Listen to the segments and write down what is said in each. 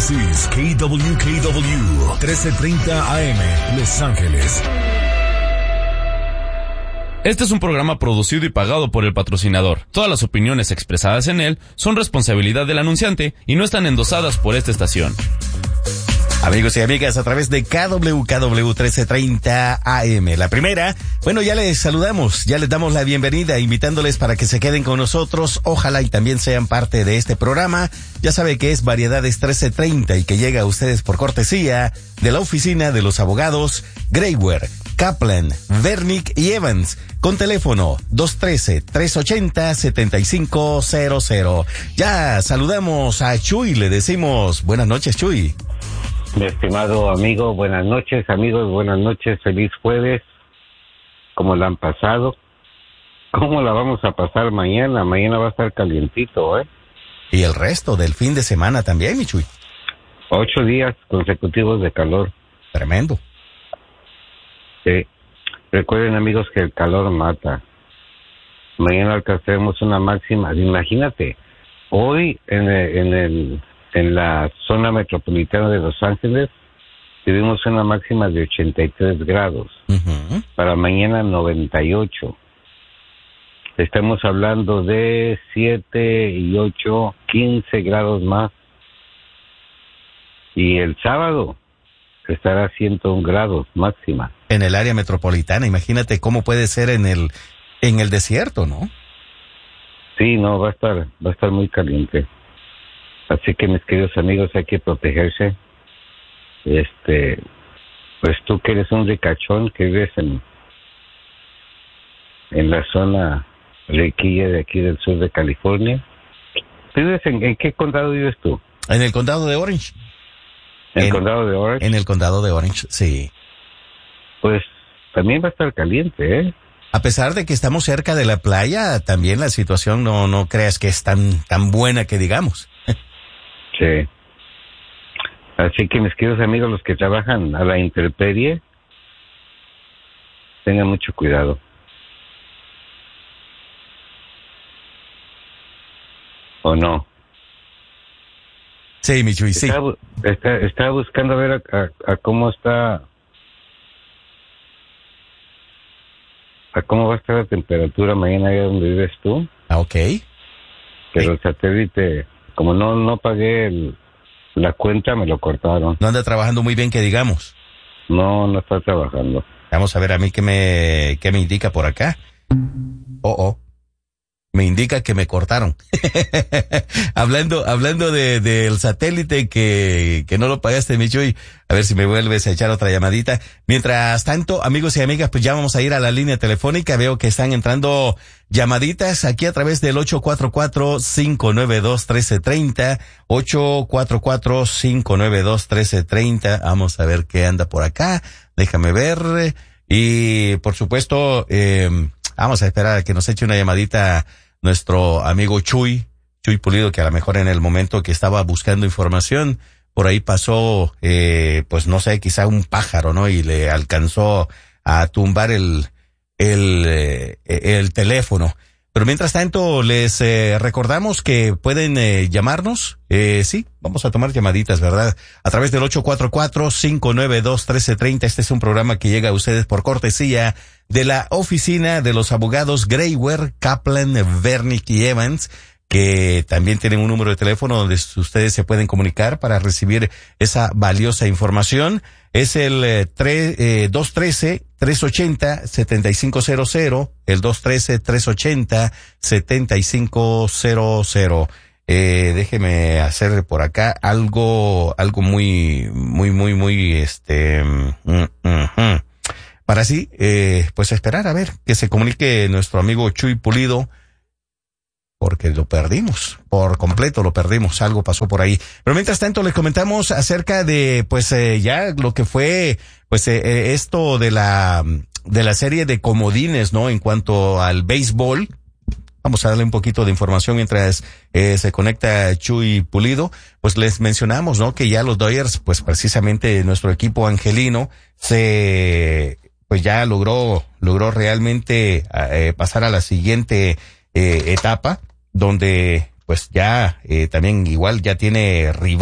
This is KWKW 1330 AM, Los Ángeles. Este es un programa producido y pagado por el patrocinador. Todas las opiniones expresadas en él son responsabilidad del anunciante y no están endosadas por esta estación. Amigos y amigas, a través de KWKW 1330 AM. La primera, bueno, ya les saludamos, ya les damos la bienvenida, invitándoles para que se queden con nosotros. Ojalá y también sean parte de este programa. Ya sabe que es Variedades 1330 y que llega a ustedes por cortesía de la oficina de los abogados Greywer, Kaplan, Vernick y Evans, con teléfono 213-380-7500. Ya saludamos a Chuy, le decimos buenas noches, Chuy. Mi estimado amigo, buenas noches, amigos, buenas noches, feliz jueves. ¿Cómo la han pasado? ¿Cómo la vamos a pasar mañana? Mañana va a estar calientito, ¿eh? Y el resto del fin de semana también, mi Chuy. 8 días consecutivos de calor. Tremendo. Sí. Recuerden, amigos, que el calor mata. Mañana alcanzaremos una máxima. Imagínate, hoy en la zona metropolitana de Los Ángeles tuvimos una máxima de 83 grados. Uh-huh. Para mañana 98. Estamos hablando de 7 y 8, 15 grados más. Y el sábado estará a 101 grados máxima. En el área metropolitana, imagínate cómo puede ser en el desierto, ¿no? Sí, no, va a estar muy caliente. Así que, mis queridos amigos, hay que protegerse. Pues tú que eres un ricachón, que vives en la zona riquilla de aquí del sur de California. ¿Tú vives en qué condado vives tú? En el condado de Orange. ¿En el condado de Orange? En el condado de Orange, sí. Pues también va a estar caliente, ¿eh? A pesar de que estamos cerca de la playa, también la situación no creas que es tan buena que digamos. Sí. Así que, mis queridos amigos, los que trabajan a la intemperie, tengan mucho cuidado. ¿O no? Sí, mi Chuy, sí. Estaba buscando a ver a cómo está, a cómo va a estar la temperatura mañana allá donde vives tú. Ah, ok. Pero el satélite, como no pagué la cuenta, me lo cortaron. No anda trabajando muy bien, que digamos. No está trabajando. Vamos a ver a mí qué me indica por acá. Me indica que me cortaron. hablando del satélite que no lo pagaste, mi Chuy. A ver si me vuelves a echar otra llamadita. Mientras tanto, amigos y amigas, pues ya vamos a ir a la línea telefónica. Veo que están entrando llamaditas aquí a través del 844-592-1330. 844-592-1330. Vamos a ver qué anda por acá. Déjame ver. Y por supuesto, vamos a esperar a que nos eche una llamadita nuestro amigo Chuy Pulido, que a lo mejor en el momento que estaba buscando información, por ahí pasó, pues no sé, quizá un pájaro, ¿no? Y le alcanzó a tumbar el teléfono. Pero mientras tanto, les recordamos que pueden llamarnos. Sí, vamos a tomar llamaditas, ¿verdad? A través del 844-592-1330. Este es un programa que llega a ustedes por cortesía de la oficina de los abogados Greywer, Kaplan, Vernick y Evans, que también tienen un número de teléfono donde ustedes se pueden comunicar para recibir esa valiosa información. Es el 213-380-7500, el 213-380-7500. Déjeme hacer por acá algo muy, para así, pues esperar a ver que se comunique nuestro amigo Chuy Pulido, porque lo perdimos, por completo lo perdimos, algo pasó por ahí. Pero mientras tanto les comentamos acerca de, pues, ya lo que fue, pues, esto de la serie de comodines, ¿no? En cuanto al béisbol. Vamos a darle un poquito de información mientras se conecta Chuy Pulido. Pues les mencionamos, ¿no? Que ya los Dodgers, pues precisamente nuestro equipo angelino, pues ya logró realmente pasar a la siguiente etapa, donde pues ya también igual ya tiene rival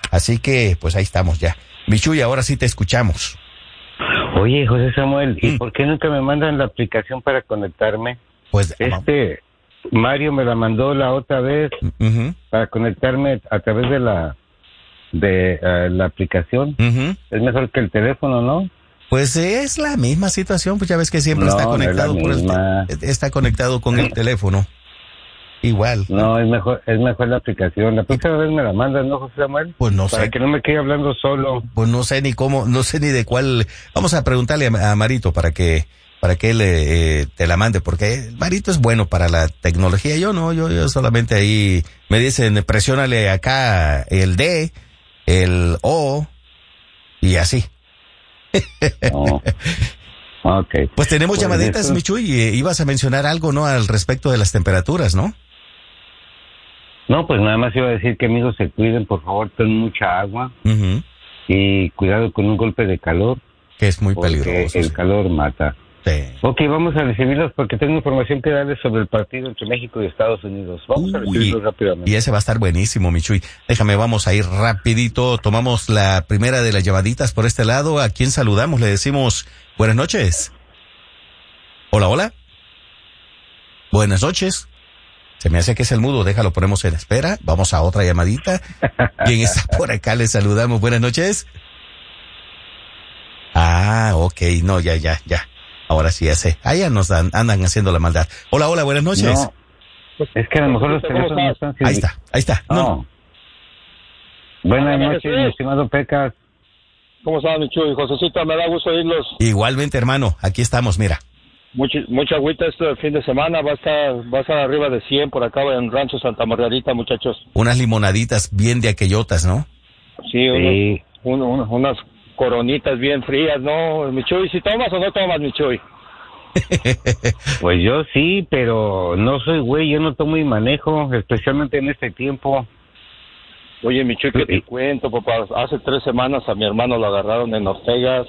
Así que, pues ahí estamos ya. Michuy, ahora sí te escuchamos. Oye, José Samuel, ¿y por qué nunca me mandan la aplicación para conectarme? Pues, Mario me la mandó la otra vez para conectarme a través de la aplicación. Es mejor que el teléfono, ¿no? Pues es la misma situación, pues ya ves que siempre está conectado está conectado con el teléfono. Igual. No, es mejor la aplicación. La próxima vez me la mandas, ¿no, José Samuel? Pues no sé. Para que no me quede hablando solo. Pues no sé ni de cuál. Vamos a preguntarle a Marito para que él te la mande, porque Marito es bueno para la tecnología. Yo no, yo solamente ahí me dicen, presiónale acá el D, el O, y así. Oh. Okay. Pues tenemos llamaditas, Michuy, y ibas a mencionar algo, ¿no? Al respecto de las temperaturas, ¿no? No, pues nada más iba a decir que amigos se cuiden, por favor, tomen mucha agua y cuidado con un golpe de calor. Que es muy peligroso. El calor mata. Sí. Ok, vamos a recibirlos porque tengo información que darles sobre el partido entre México y Estados Unidos. Vamos a recibirlos rápidamente. Y ese va a estar buenísimo, Michuy. Vamos a ir rapidito. Tomamos la primera de las llamaditas por este lado. ¿A quién saludamos? Le decimos buenas noches. Hola, hola. Buenas noches. Se me hace que es el mudo, déjalo, ponemos en espera. Vamos a otra llamadita. ¿Quién está por acá? Le saludamos. Buenas noches. Ok, no, ya. Ahora sí, allá nos andan haciendo la maldad. Hola, buenas noches. No, es que a lo mejor los teléfonos no están... Ahí está. No. Buenas noches, mi estimado Pecas. ¿Cómo estás, mi Chuy? Josecito, me da gusto oírlos. Igualmente, hermano, aquí estamos, mira. Mucha agüita este fin de semana, va a estar arriba de 100 por acá en Rancho Santa Margarita, muchachos. Unas limonaditas bien de aquellotas, ¿no? Sí. Unas coronitas bien frías, ¿no? Mi Chuy, ¿si tomas o no tomas, mi Chuy? Pues yo sí, pero no soy güey, yo no tomo y manejo, especialmente en este tiempo. Oye, mi Chuy, ¿qué te cuento, papá? Hace 3 semanas a mi hermano lo agarraron en Ortegas,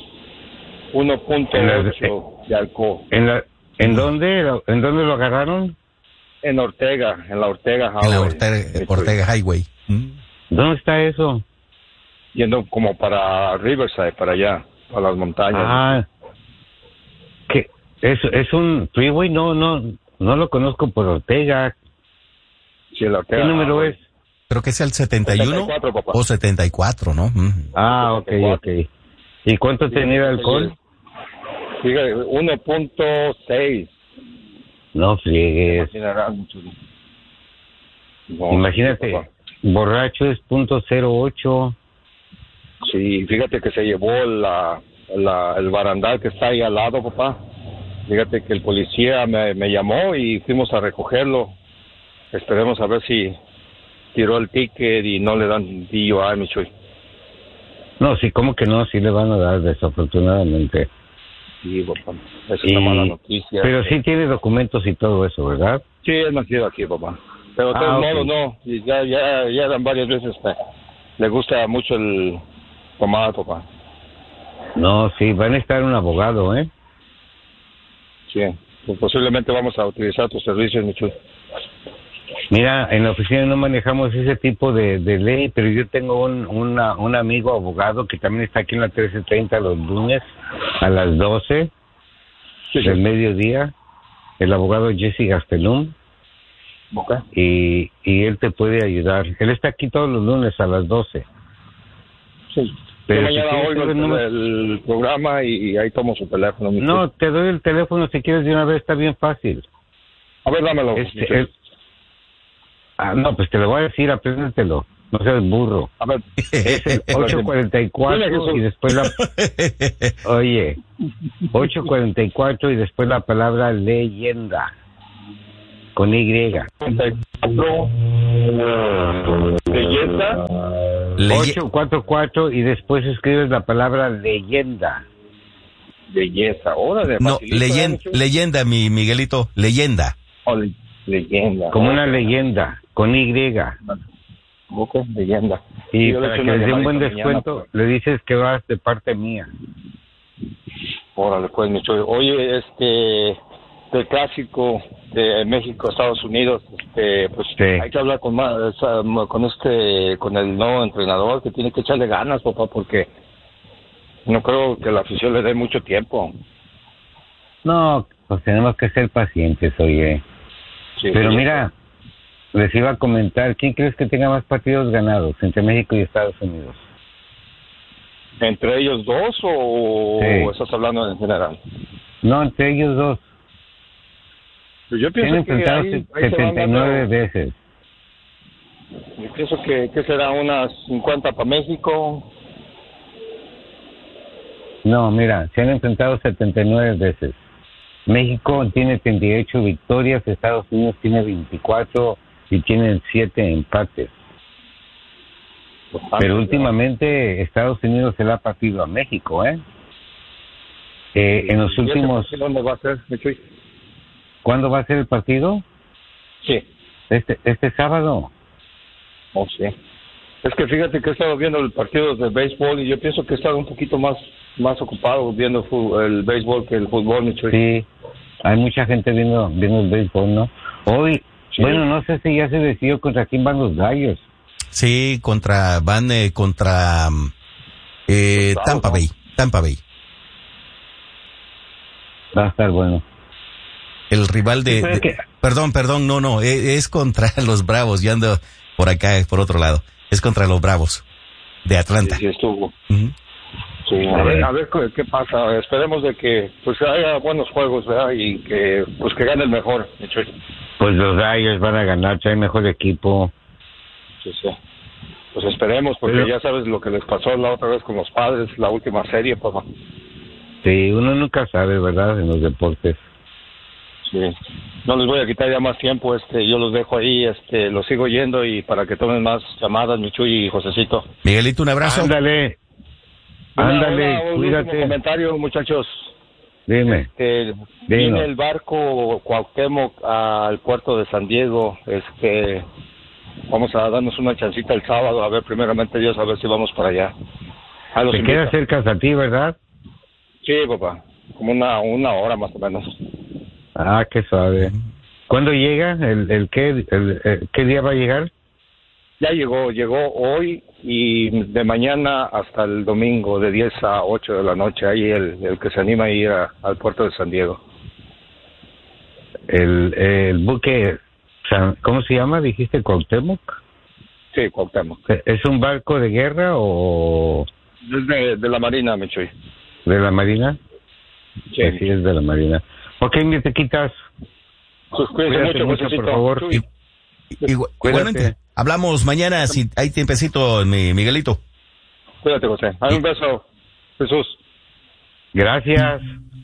1.8 de alcohol. ¿En dónde lo agarraron? En la Ortega Highway. En la Ortega Highway. ¿Dónde está eso? Yendo como para Riverside, para allá, para las montañas. ¿Qué? ¿Es un freeway? No lo conozco por Ortega. Sí, la Ortega. ¿Qué número es? Creo que es el 71 74, papá. o 74, ¿no? Ok. ¿Y cuánto tenía de alcohol? Fíjate, 1.6. No friegues. No, imagínate, papá. Borracho es .08. Sí, fíjate que se llevó el barandal que está ahí al lado, papá. Fíjate que el policía me llamó y fuimos a recogerlo. Esperemos a ver si tiró el ticket y no le dan DUI, mi Chuy. No, sí, ¿cómo que no? Sí le van a dar, desafortunadamente. Sí, papá. Esa es una mala noticia. Pero sí tiene documentos y todo eso, ¿verdad? Sí, es nacido aquí, papá. Pero de todos modos, no. Y ya eran varias veces. Le gusta mucho el tomar, papá. No, sí, va a necesitar un abogado, ¿eh? Sí, pues posiblemente vamos a utilizar tus servicios, mi Chuy. Mira, en la oficina no manejamos ese tipo de ley, pero yo tengo un amigo abogado que también está aquí en la 1330 los lunes a las 12 del mediodía, el abogado Jesse Gastelum. Okay. Y él te puede ayudar. Él está aquí todos los lunes a las 12. Sí. Pero mañana oigo el programa y ahí tomo su teléfono. No, te doy el teléfono si quieres de una vez, está bien fácil. A ver, dámelo. No, pues te lo voy a decir, apréndetelo. No seas burro. A ver. Es el 844 y después Oye, 844 y después la palabra leyenda. Con Y. ¿Leyenda? 844 y después escribes la palabra leyenda. Belleza, órale. No, leyenda, mi Miguelito, leyenda. Leyenda. Como una leyenda, con Y. Leyenda. Y para que les dé un buen descuento, le dices que vas de parte mía. Órale, pues, mi Chuy. Oye, del clásico de México Estados Unidos, pues Sí. hay que hablar con el nuevo entrenador, que tiene que echarle ganas, papá, porque no creo que la afición le dé mucho tiempo. No, pues tenemos que ser pacientes, oye. Sí, Pero sí. mira, les iba a comentar, ¿quién crees que tenga más partidos ganados entre México y Estados Unidos? ¿Entre ellos dos o Sí. estás hablando en general? No, entre ellos dos. Pues yo Se han pienso que enfrentado ahí se van 79 dando- veces. Yo pienso que será unas 50 para México. No, mira, se han enfrentado 79 veces. México tiene 38 victorias, Estados Unidos tiene 24 y tienen 7 empates. Pero últimamente Estados Unidos se le ha partido a México, ¿eh? En los ¿Y ese últimos... partido dónde va a ser, mi Chuy? ¿Cuándo va a ser el partido? Sí. Este sábado. Oh, sí. Es que fíjate que he estado viendo el partido de béisbol y yo pienso que he estado un poquito más ocupado viendo el béisbol que el fútbol, mi Chuy. Sí, hay mucha gente viendo el béisbol, ¿no? Hoy, Sí. bueno, no sé si ya se decidió contra quién van los Gallos. Sí, contra Tampa Bay. Va a estar bueno. El rival Sí, pero es que- Perdón, no, es contra los Bravos. Yo ando por acá, por otro lado. Es contra los Bravos de Atlanta. Sí, estuvo. Ujú. Sí, a ver qué pasa. Esperemos de que pues haya buenos juegos, ¿verdad? Y que gane el mejor, mi Chuy. Pues los Gallos van a ganar, trae mejor equipo. Sí, sí. Pues esperemos, porque Pero- ya sabes lo que les pasó la otra vez con los Padres, la última serie, papá. Sí, uno nunca sabe, ¿verdad? En los deportes. Sí. No les voy a quitar ya más tiempo, yo los dejo ahí, los sigo yendo y para que tomen más llamadas, mi Chuy y Josecito. Miguelito, un abrazo. Ándale, Un último cuídate. comentario, muchachos. Dime. Viene el barco Cuauhtémoc al puerto de San Diego. Vamos a darnos una chancita el sábado, a ver, primeramente Dios, a ver si vamos para allá. Ahí los Te invito. queda cerca a ti, ¿verdad? Sí, papá, como una hora más o menos. Ah, qué suave. ¿Cuándo llega? ¿Qué día va a llegar? Ya llegó hoy y de mañana hasta el domingo de 10 a 8 de la noche. Ahí el que se anima a ir al puerto de San Diego. El buque, ¿cómo se llama? ¿Dijiste Cuauhtémoc? Sí, Cuauhtémoc. ¿Es un barco de guerra o Es de la Marina, mi Chuy. de la Marina? Sí. Sí, es de la Marina. Ok, me te quitas. Pues cuídense Cuídate mucho, mucho, Josecito. por favor. Chuy, Igualmente. Hablamos mañana si hay tiempecito, mi Miguelito. cuídate, José. Hay un beso, Jesús. Gracias.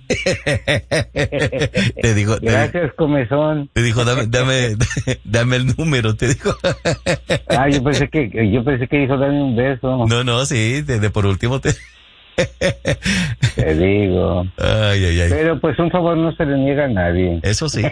Te dijo, Gracias, comezón. te dijo, dame el número, te dijo. Ah, yo pensé que dijo dame un beso. No, sí, de por último te... Te digo. Ay. Pero pues un favor no se le niega a nadie. Eso sí.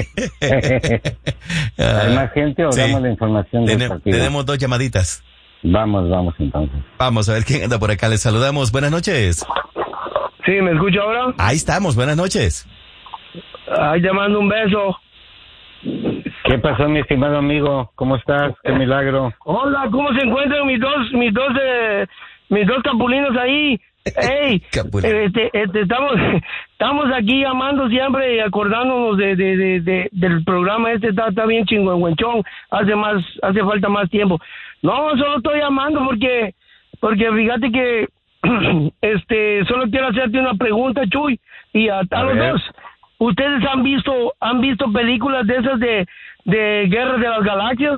¿Hay más gente o Sí. damos la información del partido? Tenemos 2 llamaditas. Vamos entonces. Vamos a ver quién anda por acá. Les saludamos. Buenas noches. Sí, ¿me escucha ahora? Ahí estamos. Buenas noches. Ay, te mando un beso. ¿Qué pasó, mi estimado amigo? ¿Cómo estás? ¡Qué milagro! Hola, ¿cómo se encuentran mis dos capulinos ahí? Ey, Capulino. estamos aquí llamando siempre y acordándonos del programa está bien chingüengüenchón, hace falta más tiempo. No, solo estoy llamando porque fíjate que solo quiero hacerte una pregunta, Chuy, y a los ver. dos. ¿Ustedes han visto películas de esas de Guerras de las Galaxias?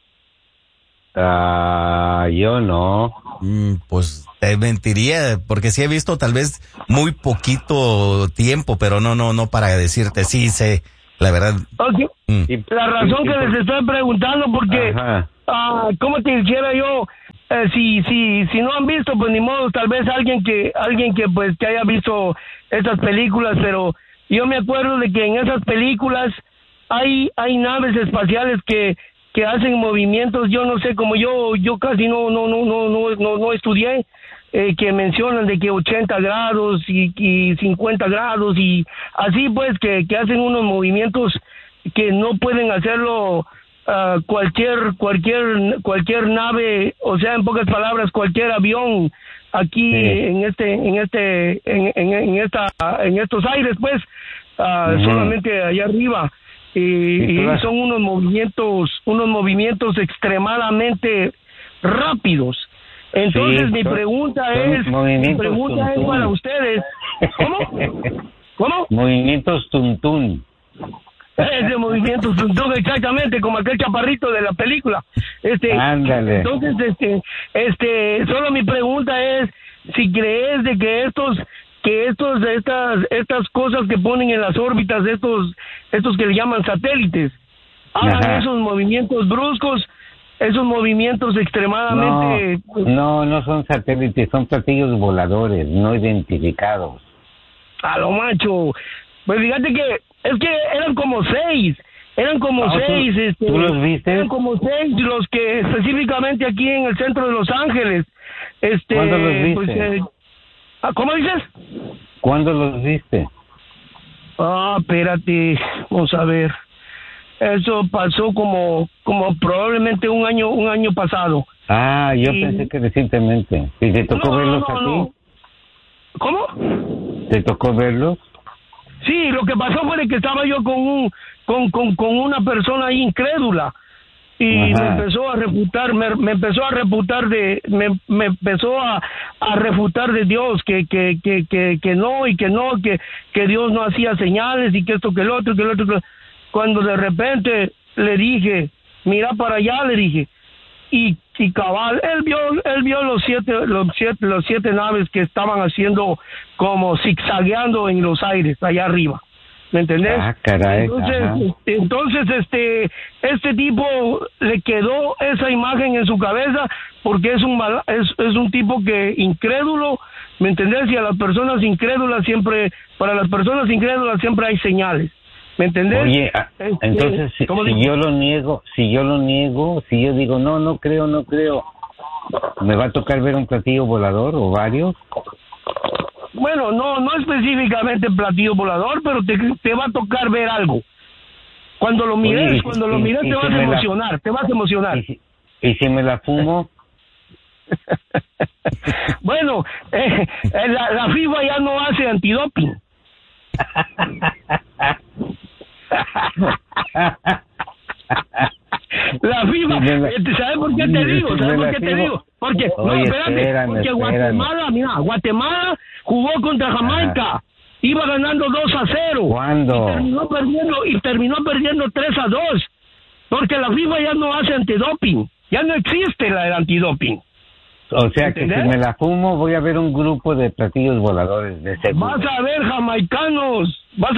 Yo no. Pues te mentiría, porque sí he visto tal vez muy poquito tiempo, pero no para decirte, sí sé, la verdad. Okay. La razón que les estoy preguntando porque Ajá. ¿cómo te dijera yo? Si no han visto, pues ni modo, tal vez alguien que pues que haya visto estas películas, pero yo me acuerdo de que en esas películas hay naves espaciales que hacen movimientos. Yo no sé, como yo casi no estudié, que mencionan de que 80 grados y 50 grados y así pues que hacen unos movimientos que no pueden hacerlo cualquier nave, o sea, en pocas palabras, cualquier avión aquí en estos aires, pues, solamente allá arriba. Y son unos movimientos extremadamente rápidos. Entonces mi pregunta es para ustedes, ¿cómo? Movimientos tuntún. Ese movimiento tuntún, exactamente, como aquel chaparrito de la película. Ándale. Entonces, solo mi pregunta es si crees de que estas cosas que ponen en las órbitas, estos que le llaman satélites, hagan esos movimientos bruscos, esos movimientos extremadamente... No son satélites, son platillos voladores no identificados. A lo macho. Pues fíjate que es que eran como seis. ¿Tú los viste? Eran como 6 los que específicamente aquí en el centro de Los Ángeles. ¿Cuándo los viste? Pues, ¿cómo dices? ¿Cuándo los viste? Espérate, vamos a ver. Eso pasó como probablemente un año pasado. Yo pensé que recientemente. ¿Y te tocó verlos a ti? ¿Cómo? ¿Te tocó verlos? Sí, lo que pasó fue que estaba yo con una persona ahí incrédula y me empezó a refutar, me empezó a refutar de Dios que no y que Dios no hacía señales y que esto que el otro. Cuando de repente le dije, mira para allá, le dije, y cabal, él vio los siete naves que estaban haciendo como zigzagueando en los aires allá arriba, ¿me entendés? Caray. Entonces este tipo le quedó esa imagen en su cabeza porque es un tipo que incrédulo, ¿me entendés? Y para las personas incrédulas siempre hay señales, ¿me entendés? Oye, entonces si yo lo niego, si yo digo no creo, ¿me va a tocar ver un platillo volador o varios? Bueno, no específicamente platillo volador, pero te va a tocar ver algo. Cuando lo mires, te vas a emocionar. ¿Y si me la fumo? Bueno, la FIFA ya no hace antidoping. La FIFA, ¿sabes por qué te digo? Porque, porque Guatemala jugó contra Jamaica, iba ganando 2-0. ¿Cuándo? Y terminó perdiendo 3-2, porque la FIFA ya no hace antidoping, ya no existe el antidoping. O sea que si me la fumo voy a ver un grupo de platillos voladores de seguro. Vas a ver jamaicanos.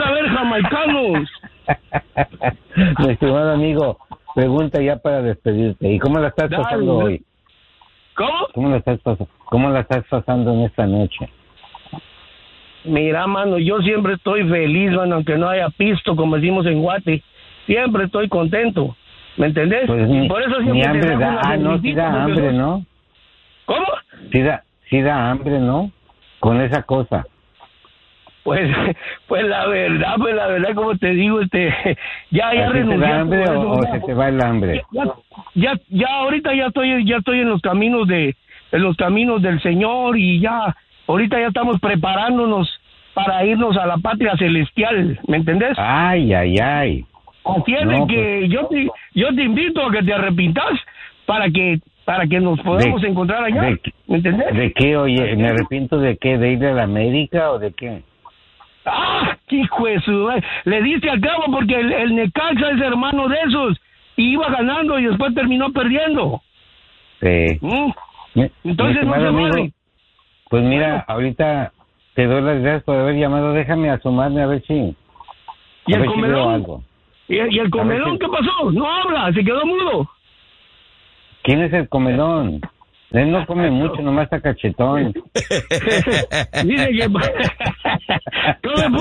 Mi estimado amigo, pregunta ya para despedirte. ¿Y cómo la estás pasando hoy? ¿Cómo? ¿Cómo la estás pasando en esta noche? Mira, mano, yo siempre estoy feliz, mano, aunque no haya pisto, como decimos en Guate. Siempre estoy contento, ¿me entendés? Pues por eso siempre ni hambre da, sí da hambre, ¿no? ¿Cómo? Sí da hambre, ¿no? Con esa cosa. Pues la verdad, como te digo, ya renuncié. ¿Te da hambre o se te va el hambre? Ya ahorita ya estoy en los caminos del Señor y ya ahorita ya estamos preparándonos para irnos a la patria celestial, ¿me entendés? Ay. Así es de que yo te invito a que te arrepientas para que nos podamos encontrar allá, ¿me entendés? ¿De qué? Oye, ¿me arrepiento de qué? ¿De ir a la América o de qué? Hijo de su... Le diste al clavo porque el Necaxa es hermano de esos y iba ganando y después terminó perdiendo. Sí. Entonces no se vale. Pues mira, ahorita te doy las gracias por haber llamado. Déjame asomarme a ver si... ¿Y el comelón? ¿Y el comelón qué pasó? No habla, se quedó mudo. ¿Quién es el comelón? Él no come mucho, nomás está cachetón. Dice que come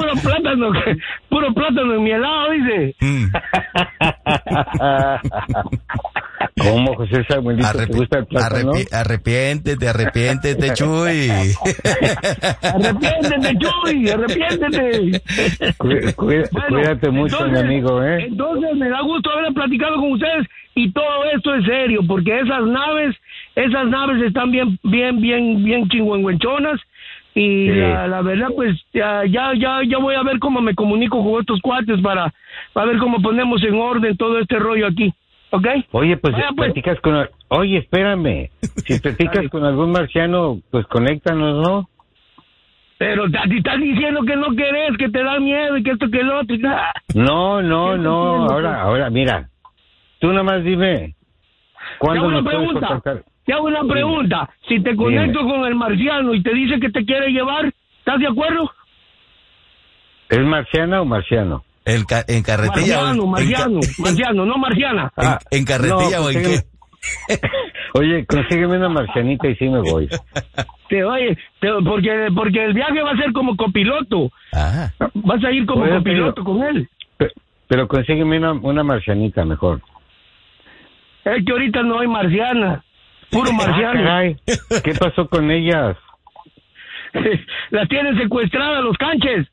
puro plátano en mi helado, dice. ¿Cómo, José Samuelito? ¿Te gusta el plátano? Arrepiéntete, Chuy. Arrepiéntete, Chuy, arrepiéntete. Cuídate mucho, entonces, mi amigo, ¿eh? Entonces, me da gusto haber platicado con ustedes y todo esto es serio, porque esas naves están bien chingüengüenchonas y Sí. la verdad, pues, ya voy a ver cómo me comunico con estos cuates para ver cómo ponemos en orden todo este rollo aquí. ¿Ok? Oye, pues, Vaya, pues. platicas con... Oye, espérame. Si platicas con algún marciano, pues conéctanos, ¿no? Pero te estás diciendo que no querés, que te da miedo y que esto que el otro. No. entiendo, Ahora, mira. Tú nada más dime. ¿Cuándo nos puedes contactar? Te hago una pregunta. Si te conecto con el marciano y te dice que te quiere llevar, ¿estás de acuerdo? ¿Es marciana o marciano? ¿En carretilla? Marciano, no marciana. ¿En carretilla no, o en qué? Oye, consígueme una marcianita y sí me voy. Porque el viaje va a ser como copiloto. Ah. Vas a ir como Oye, copiloto con él. Pero consígueme una marcianita mejor. Es que ahorita no hay marciana. Puro marciano. Caray, ¿qué pasó con ellas? Las tienen secuestradas los canches.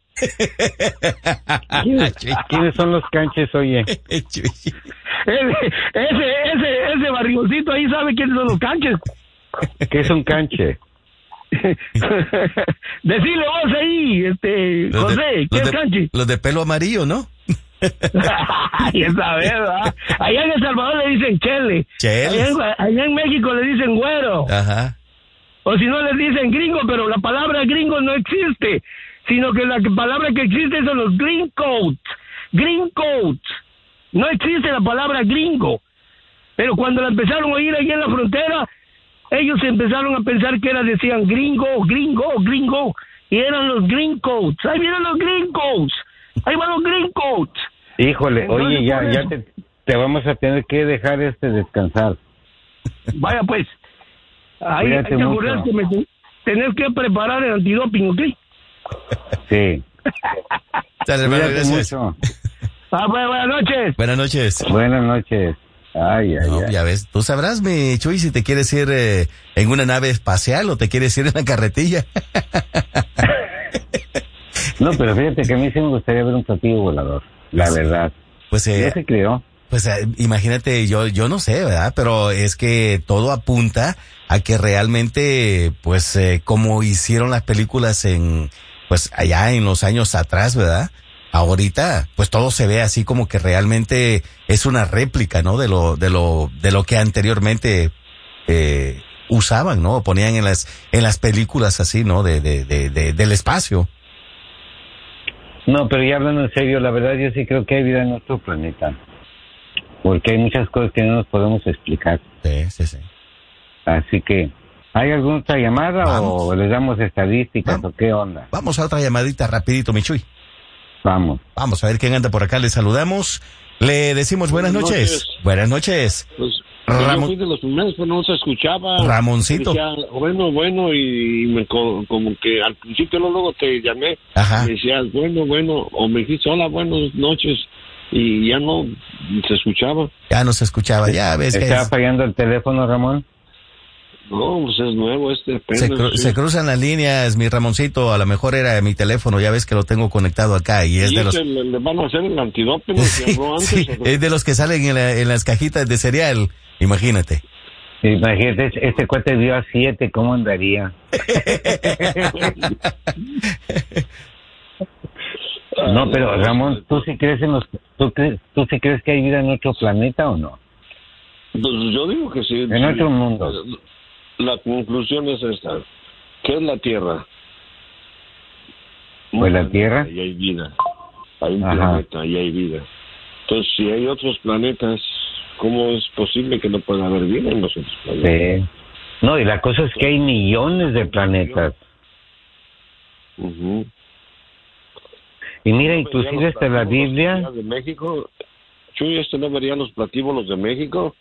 ¿Quiénes son los canches, oye? Ese barrigoncito ahí sabe quiénes son los canches. ¿Qué es un canche? Decile vos ahí, José, ¿qué es canche? Los de pelo amarillo, ¿no? Y esa verdad. Allá en El Salvador le dicen chele. Allá en México le dicen güero. Ajá. O si no les dicen gringo, pero la palabra gringo no existe, sino que la palabra que existe son los green coats. Green coats. No existe la palabra gringo. Pero cuando la empezaron a oír ahí en la frontera, ellos empezaron a pensar que decían gringo. Y eran los green coats. Ahí vienen los green coats. Ahí van los green coats. Híjole, Entonces, oye, ya te vamos a tener que dejar descansar. Vaya pues. Ahí hay que acordarse que tenés que preparar el antidoping, ¿ok? Sí. Dale, hermano, gracias. Mucho. Pues, buenas noches. Buenas noches. Buenas noches. Ay. Ya ves, tú sabrás, mi Chuy, si te quieres ir en una nave espacial o te quieres ir en la carretilla. No, pero fíjate que a mí sí me gustaría ver un platillo volador, la verdad. Pues ¿Ya se creó? Pues imagínate, yo no sé, ¿verdad? Pero es que todo apunta a que realmente, pues, como hicieron las películas pues, allá en los años atrás, ¿verdad? Ahorita, pues todo se ve así como que realmente es una réplica, ¿no? De lo que anteriormente, usaban, ¿no? Ponían en las películas así, ¿no? Del espacio. No, pero ya hablando en serio, la verdad yo sí creo que hay vida en nuestro planeta. Porque hay muchas cosas que no nos podemos explicar. Sí. Así que, ¿hay alguna otra llamada o les damos estadísticas o qué onda? Vamos a otra llamadita rapidito, mi Chuy. Vamos a ver quién anda por acá, le saludamos. Le decimos buenas noches. Buenas noches. Pues, Ramón. yo fui de los primeros, pero no se escuchaba. Ramoncito. Decía, bueno, y como que al principio luego te llamé. Ajá. Me decías, bueno, o me dijiste, hola, buenas noches, y ya no se escuchaba. Ya no se escuchaba, ya ves que ¿Estaba fallando el teléfono, Ramón? No, pues es nuevo se cruzan las líneas, mi Ramoncito, a lo mejor era mi teléfono, ya ves que lo tengo conectado acá y es de los... Le van a hacer el antidoping que habló antes. Sí, es de los que salen en las cajitas de cereal, imagínate. Imagínate, este cuate dio a 7, ¿cómo andaría? No, pero Ramón, ¿tú sí crees tú sí crees que hay vida en otro planeta o no? Pues yo digo que sí. En otro mundo. La conclusión es esta. ¿Qué es la Tierra? Pues la Tierra. Y hay vida. Hay un planeta y hay vida. Entonces, si hay otros planetas, ¿cómo es posible que no pueda haber vida en los otros planetas? Sí. No, y la cosa es que hay millones de planetas. Uh-huh. Y mira, inclusive hasta la Biblia... De México, Chuy, ¿no vería los platíbulos de México?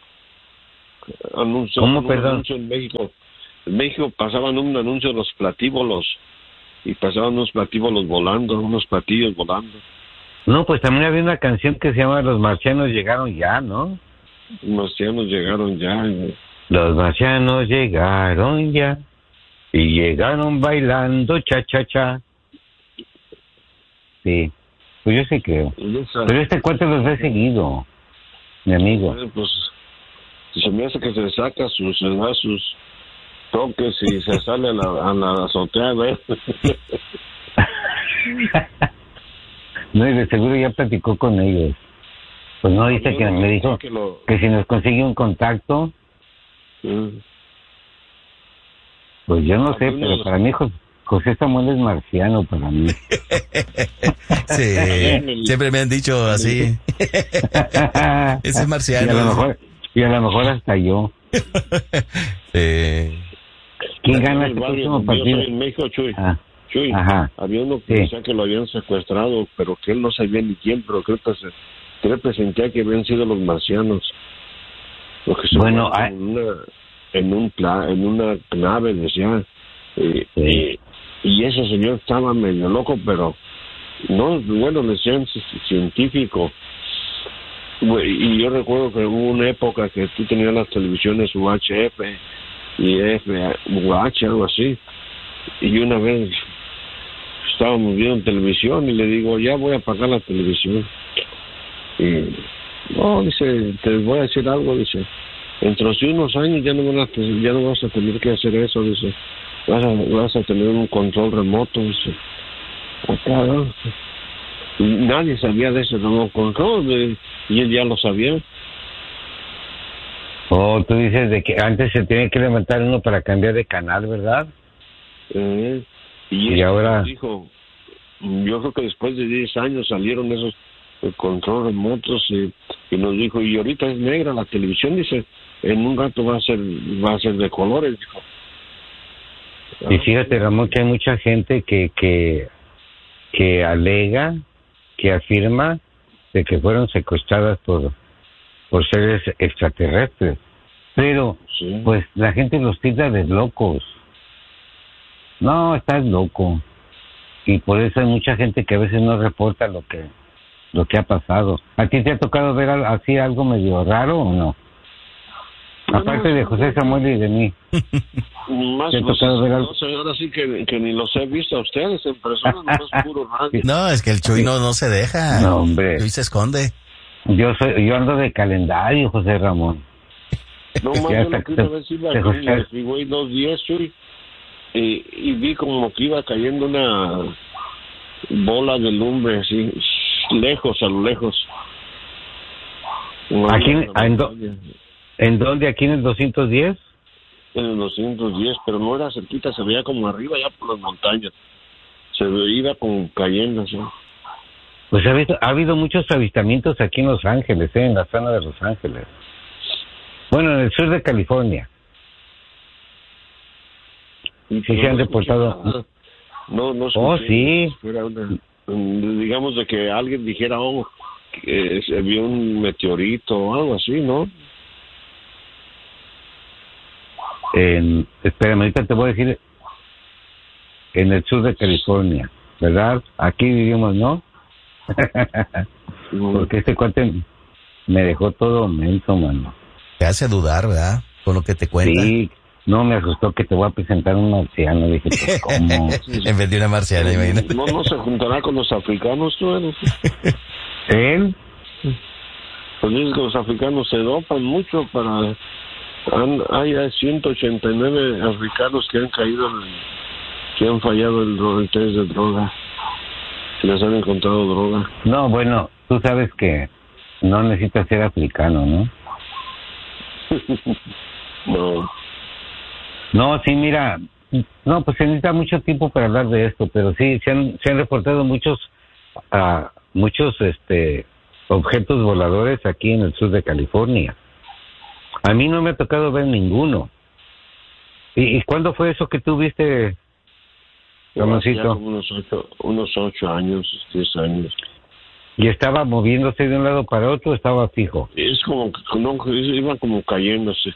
¿Cómo, perdón? Anuncio en México. En México pasaban un anuncio de los platíbulos y pasaban unos platíbulos volando, unos platillos volando. No, pues también había una canción que se llama Los marcianos llegaron ya, ¿no? Los marcianos llegaron ya. Los marcianos llegaron ya y llegaron bailando cha-cha-cha. Sí, pues yo sí creo. Pero este cuate los ve seguido, mi amigo. Pues se me hace que se saca sus toques y se sale a la azotea, ¿ves? No, y de seguro ya platicó con ellos. Pues no, dice que me dijo que si nos consigue un contacto, pues yo no sé, pero para mí José Samuel es marciano para mí. Sí, siempre me han dicho así. Ese es marciano. Y a lo mejor hasta yo. ¿Quién gana este próximo partido? Yo soy en México, Chuy. Chuy, ajá. Había uno que decía que lo habían secuestrado, pero que él no sabía ni quién, pero creo que sentía que habían sido los marcianos. Los que se bueno, en una nave, decía. Y ese señor estaba medio loco, pero no, bueno, decían científico. Y yo recuerdo que hubo una época que tú tenías las televisiones UHF y FUH, algo así. Y una vez estábamos viendo televisión y le digo, ya voy a apagar la televisión. Y no, dice, te voy a decir algo, dice, dentro de unos años ya no vas a tener que hacer eso, dice, vas a tener un control remoto, dice. Acá, ¿no? Y nadie sabía de ese remoto control, y él ya lo sabía. Oh, tú dices de que antes se tiene que levantar uno para cambiar de canal, ¿verdad? Y ahora dijo, yo creo que después de 10 años salieron esos control remotos y nos dijo, y ahorita es negra la televisión, dice, en un rato va a ser de colores, dijo. Y fíjate, Ramón, que hay mucha gente que alega, que afirma de que fueron secuestradas por seres extraterrestres, pero sí, pues la gente los tilda de locos. No, estás loco. Y por eso hay mucha gente que a veces no reporta lo que ha pasado. ¿A ti te ha tocado ver así algo medio raro o no? Aparte de José Samuel y de mí. Más ¿Te ha tocado ver algo? No sé, ahora sí que ni los he visto a ustedes en persona, no es puro radio. No, es que el Chuy no se deja. No, hombre. Chuy se esconde. Yo ando de calendario, José Ramón. No más, yo la primera vez iba aquí en el Freeway 210, Chuy, y vi como que iba cayendo una bola de lumbre así, lejos, a lo lejos. Aquí, ¿en dónde? ¿Aquí en el 210? En el 210, pero no era cerquita, se veía como arriba, ya por las montañas. Se iba como cayendo así. Pues ha habido muchos avistamientos aquí en Los Ángeles, en la zona de Los Ángeles. Bueno, en el sur de California. Sí se han reportado. No, oh, sí. Digamos de que alguien dijera, que se vio un meteorito o algo así, ¿no? Espérame, ahorita te voy a decir, en el sur de California, ¿verdad? Aquí vivimos, ¿no? Porque este cuate me dejó todo menso, mano. Te hace dudar, ¿verdad? Con lo que te cuenta. Sí, no me asustó que te voy a presentar un marciano. Dije, pues, ¿cómo? En vez de una marciana, imagínate. No se juntará con los africanos, tú eres. ¿Él? Pues dices que los africanos se dopan mucho para... Hay 189 africanos que han caído, que han fallado el test de droga. Les han encontrado droga. No, bueno, tú sabes que no necesitas ser africano, ¿no? No. No, sí, mira, no, pues se necesita mucho tiempo para hablar de esto, pero sí, se han reportado muchos objetos voladores aquí en el sur de California. A mí no me ha tocado ver ninguno. ¿Y cuándo fue eso que tú viste, Ramoncito? Unos 8 años, 10 años. ¿Y estaba moviéndose de un lado para otro o estaba fijo? Es como, iba como cayéndose.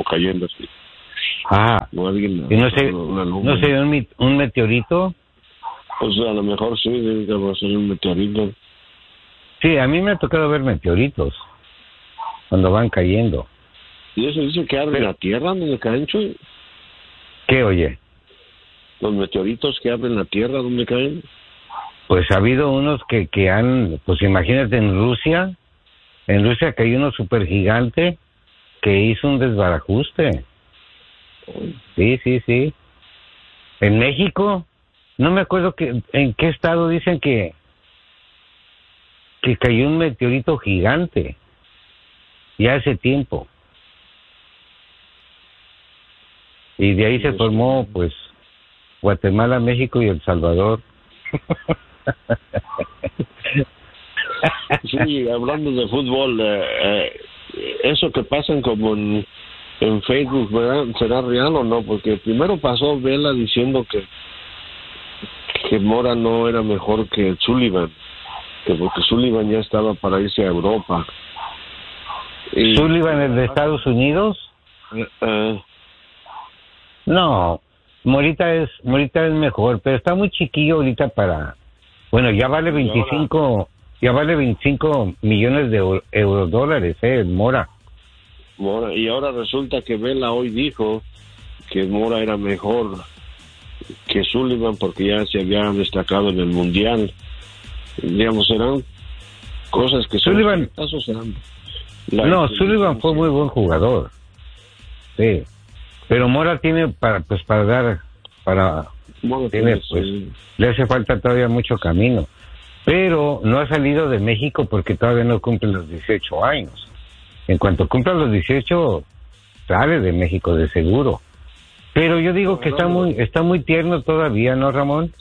Ah, no, alguien, ¿y no sé un meteorito? Pues a lo mejor sí, debe ser un meteorito. Sí, a mí me ha tocado ver meteoritos. cuando van cayendo. ¿Y eso dice que abren la tierra donde caen, Chuy? ¿Qué, oye? Los meteoritos que abren la tierra donde caen. Pues ha habido unos que han, pues imagínate en Rusia cayó uno súper gigante que hizo un desbarajuste. Sí. En México, no me acuerdo en qué estado dicen que cayó un meteorito gigante ya hace tiempo. Y de ahí se formó, pues, Guatemala, México y El Salvador. Sí, hablando de fútbol, eso que pasan como en Facebook, ¿verdad? ¿Será real o no? Porque primero pasó Vela diciendo que Mora no era mejor que Sullivan, que porque Sullivan ya estaba para irse a Europa. Y ¿Sullivan es de Estados Unidos? No, Morita es mejor, pero está muy chiquillo ahorita para... Bueno, ya vale 25 millones de eurodólares, Mora. Y ahora resulta que Vela hoy dijo que Mora era mejor que Sullivan porque ya se había destacado en el Mundial. Digamos, serán cosas que Sullivan... Sullivan fue muy buen jugador. Sí. Pero Mora tiene le hace falta todavía mucho camino. Pero no ha salido de México porque todavía no cumple los 18 años. En cuanto cumpla los 18, sale de México de seguro. Pero yo digo que está muy tierno todavía, ¿no, Ramón?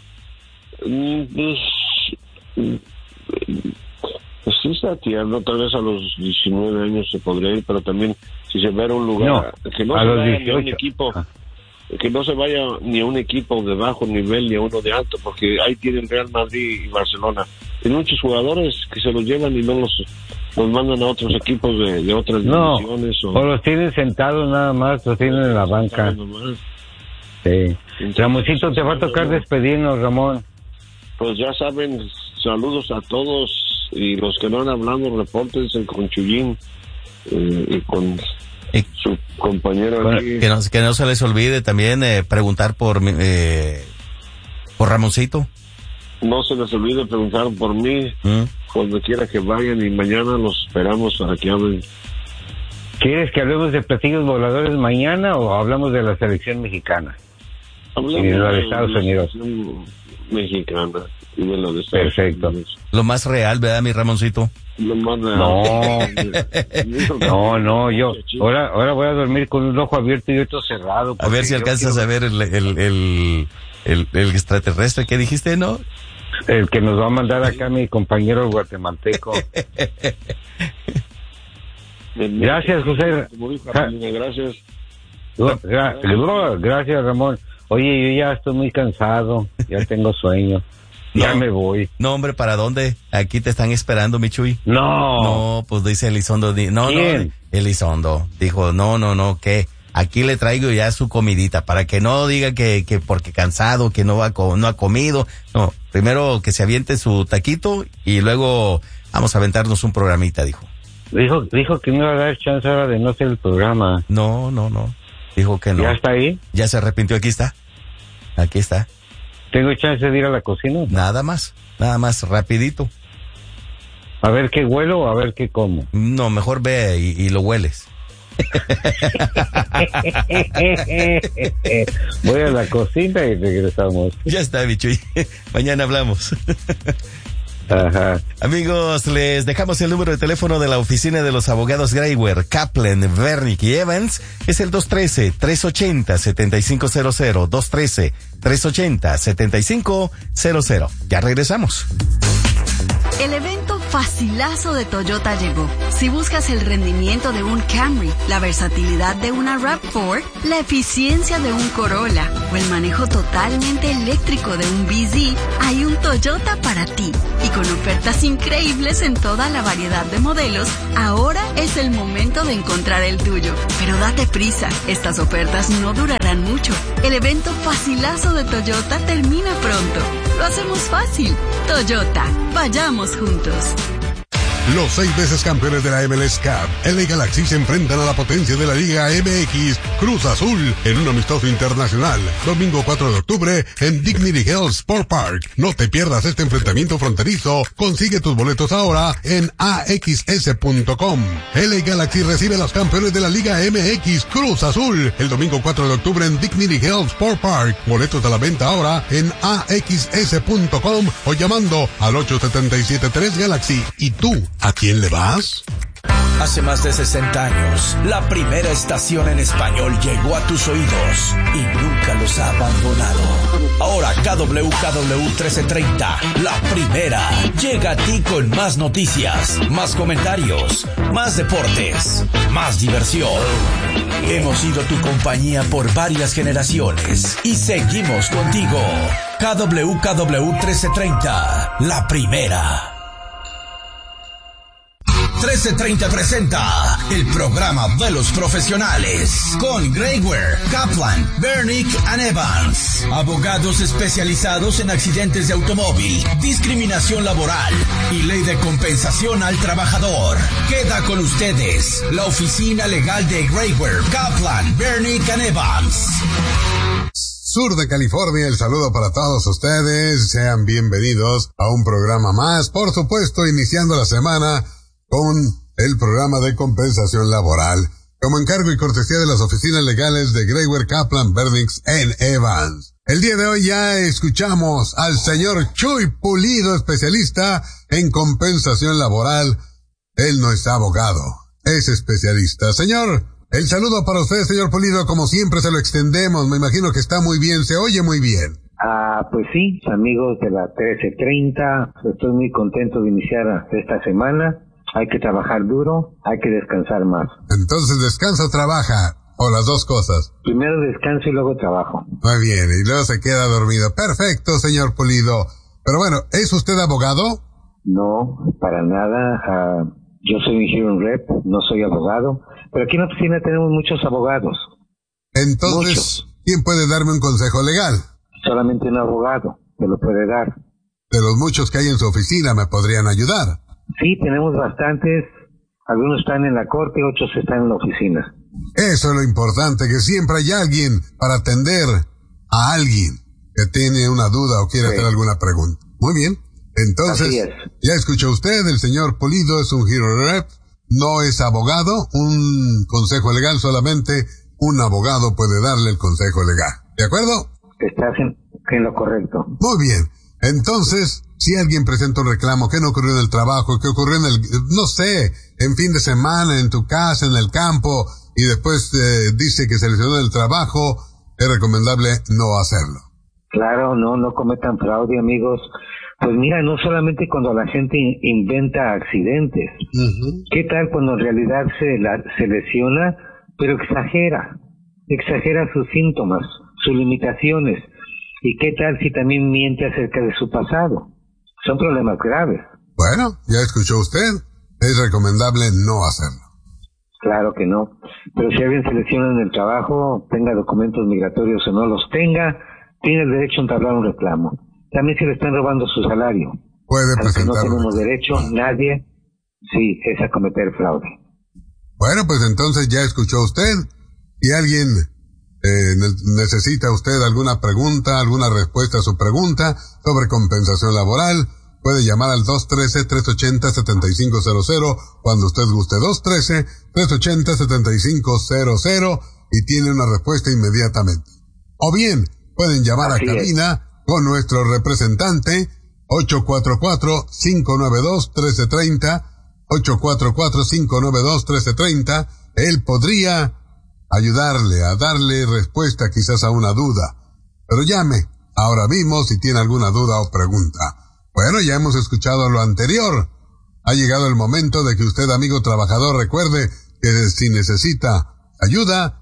Pues sí está tierno, tal vez a los 19 años se podría ir, pero también si se va a un lugar que no se vaya ni a un equipo, que no se vaya ni a un equipo de bajo nivel ni a uno de alto, porque ahí tienen Real Madrid y Barcelona. Hay muchos jugadores que se los llevan y no los mandan a otros equipos de otras divisiones. O los tienen sentados nada más, los tienen en la banca. Sí. Ramoncito, te va a tocar despedirnos, Ramón. Pues ya saben, saludos a todos y los que no han hablado, repórtense con Chuyín y con su compañero aquí. Que no se les olvide también preguntar por Ramoncito. No se les olvide preguntar por mí cuando quiera que vayan y mañana los esperamos para que hablen. ¿Quieres que hablemos de platillos voladores mañana o hablamos de la selección mexicana? Hablamos de la de Estados Unidos. Mexicana y de la de Estados Perfecto. Unidos. Lo más real, ¿verdad, mi Ramoncito? Lo más real. No, yo ahora voy a dormir con un ojo abierto y otro cerrado. A ver si alcanzas a ver el extraterrestre que dijiste, ¿no? El que nos va a mandar acá mi compañero guatemalteco. Gracias, José. Gracias, Ramón. Oye, yo ya estoy muy cansado, ya tengo sueño. Ya me voy. No, hombre, ¿para dónde? Aquí te están esperando, mi Chuy. No, pues dice Elizondo. ¿Quién? Elizondo dijo, no, ¿qué? Aquí le traigo ya su comidita, para que no diga que porque cansado, que no ha comido. No, primero que se aviente su taquito y luego vamos a aventarnos un programita, dijo. Dijo que me iba a dar chance ahora de no hacer el programa. No. Dijo que no. ¿Ya está ahí? Ya se arrepintió, aquí está. ¿Tengo chance de ir a la cocina? Nada más, rapidito. ¿A ver qué huelo o a ver qué como? No, mejor ve y lo hueles. Voy a la cocina y regresamos. Ya está, Bichuy. Mañana hablamos. Ajá. Amigos, les dejamos el número de teléfono de la oficina de los abogados Greywer, Kaplan, Vernick y Evans. Es el 213-380-7500. 213-380-7500. Ya regresamos. El evento facilazo de Toyota llegó. Si buscas el rendimiento de un Camry, la versatilidad de una RAV4, la eficiencia de un Corolla o el manejo totalmente eléctrico de un BZ, hay un Toyota para ti. Y con ofertas increíbles en toda la variedad de modelos, ahora es el momento de encontrar el tuyo. Pero date prisa, estas ofertas no durarán mucho. El evento facilazo de Toyota termina pronto. Lo hacemos fácil. Toyota, vayamos juntos. Los 6 veces campeones de la MLS Cup, LA Galaxy se enfrentan a la potencia de la Liga MX, Cruz Azul, en un amistoso internacional. Domingo 4 de octubre en Dignity Health Sport Park. No te pierdas este enfrentamiento fronterizo. Consigue tus boletos ahora en axs.com. LA Galaxy recibe a los campeones de la Liga MX, Cruz Azul, el domingo 4 de octubre en Dignity Health Sport Park. Boletos a la venta ahora en axs.com o llamando al 877-3 Galaxy. ¿Y tú, a quién le vas? Hace más de 60 años, la primera estación en español llegó a tus oídos y nunca los ha abandonado. Ahora KWKW 1330, la primera, llega a ti con más noticias, más comentarios, más deportes, más diversión. Hemos sido tu compañía por varias generaciones y seguimos contigo. KWKW 1330, la primera. 1330 presenta el programa de los profesionales con Grey Ware, Kaplan, Bernick and Evans. Abogados especializados en accidentes de automóvil, discriminación laboral y ley de compensación al trabajador. Queda con ustedes la oficina legal de Grey Ware, Kaplan, Bernick and Evans. Sur de California, el saludo para todos ustedes. Sean bienvenidos a un programa más. Por supuesto, iniciando la semana con el programa de compensación laboral, como encargo y cortesía de las oficinas legales de Grey Ware, Kaplan, Bernick and Evans. El día de hoy ya escuchamos al señor Chuy Pulido, especialista en compensación laboral. Él no es abogado, es especialista. Señor, el saludo para usted, señor Pulido, como siempre se lo extendemos. Me imagino que está muy bien, se oye muy bien. Pues sí, amigos de la 1330, estoy muy contento de iniciar esta semana. Hay que trabajar duro, hay que descansar más. Entonces, ¿descansa o trabaja? ¿O las dos cosas? Primero descanso y luego trabajo. Muy bien, y luego se queda dormido. Perfecto, señor Pulido. Pero bueno, ¿es usted abogado? No, para nada. Yo soy un Hearing Rep, no soy abogado. Pero aquí en la oficina tenemos muchos abogados. Entonces, ¿quién puede darme un consejo legal? Solamente un abogado me lo puede dar. De los muchos que hay en su oficina, ¿me podrían ayudar? Sí, tenemos bastantes. Algunos están en la corte, otros están en la oficina. Eso es lo importante, que siempre hay alguien para atender a alguien que tiene una duda o quiere hacer alguna pregunta. Muy bien. Entonces, ya escuchó usted, el señor Pulido es un Hero Rep, no es abogado, un consejo legal, solamente un abogado puede darle el consejo legal. ¿De acuerdo? Estás en lo correcto. Muy bien. Entonces, si alguien presenta un reclamo, ¿qué no ocurrió en el trabajo? ¿Qué ocurrió no sé, en fin de semana, en tu casa, en el campo, y después dice que se lesionó el trabajo, es recomendable no hacerlo? Claro, no cometan fraude, amigos. Pues mira, no solamente cuando la gente inventa accidentes. ¿Qué tal cuando en realidad se lesiona, pero exagera sus síntomas, sus limitaciones? ¿Y qué tal si también miente acerca de su pasado? Son problemas graves. Bueno, ya escuchó usted. Es recomendable no hacerlo. Claro que no. Pero si alguien se lesiona en el trabajo, tenga documentos migratorios o no los tenga, tiene el derecho a entablar un reclamo. También se le están robando su salario. Puede presentar. No tenemos derecho, nadie, sí, es a cometer fraude. Bueno, pues entonces ya escuchó usted. Si alguien necesita usted alguna pregunta, alguna respuesta a su pregunta sobre compensación laboral, puede llamar al 213-380-7500 cuando usted guste. 213-380-7500 y tiene una respuesta inmediatamente. O bien, pueden llamar a cabina con nuestro representante 844-592-1330, 844-592-1330. Él podría ayudarle a darle respuesta quizás a una duda. Pero llame ahora mismo si tiene alguna duda o pregunta. Bueno, ya hemos escuchado lo anterior. Ha llegado el momento de que usted, amigo trabajador, recuerde que si necesita ayuda,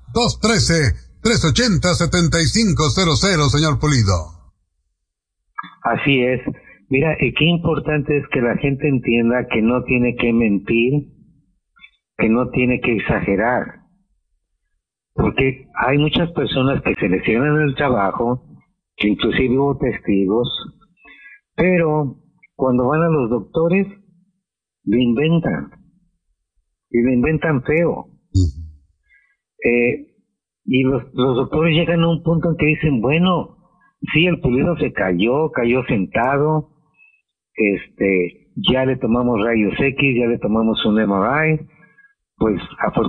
213-380-7500, señor Pulido. Así es. Mira, qué importante es que la gente entienda que no tiene que mentir, que no tiene que exagerar. Porque hay muchas personas que se lesionan en el trabajo, que inclusive hubo testigos, pero cuando van a los doctores lo inventan. Y lo inventan feo. Y los doctores llegan a un punto en que dicen, bueno, sí, el Pulido se cayó sentado, ya le tomamos rayos X, ya le tomamos un MRI, pues